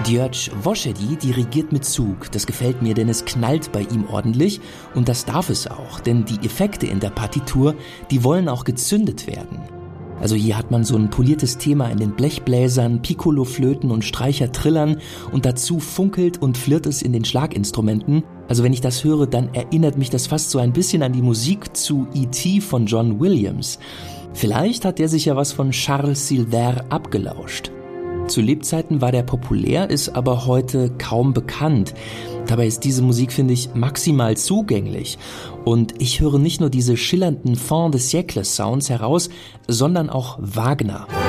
György Woschedy dirigiert mit Zug. Das gefällt mir, denn es knallt bei ihm ordentlich und das darf es auch, denn die Effekte in der Partitur, die wollen auch gezündet werden. Also hier hat man so ein poliertes Thema in den Blechbläsern, Piccolo-Flöten und Streicher-Trillern und dazu funkelt und flirrt es in den Schlaginstrumenten. Also wenn ich das höre, dann erinnert mich das fast so ein bisschen an die Musik zu E.T. von John Williams. Vielleicht hat der sich ja was von Charles Silver abgelauscht. Zu Lebzeiten war der populär, ist aber heute kaum bekannt. Dabei ist diese Musik, finde ich, maximal zugänglich. Und ich höre nicht nur diese schillernden Fin de siècle Sounds heraus, sondern auch Wagner.